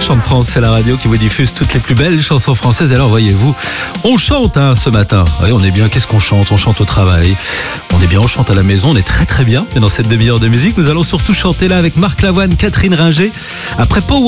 Chante France, c'est la radio qui vous diffuse toutes les plus belles chansons françaises. Alors voyez-vous, on chante ce matin. Oui, on est bien. Qu'est-ce qu'on chante? On chante au travail. On est bien, on chante à la maison. On est très très bien. Et dans cette demi-heure de musique, nous allons surtout chanter là avec Marc Lavoine, Catherine Ringer. Après Power.